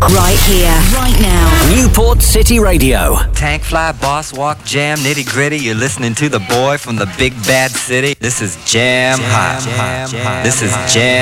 Right here, right now. Newport City Radio. Tank fly, boss walk, jam, nitty gritty. You're listening to the boy from the big bad city. This is Jam Hot. This is Jam.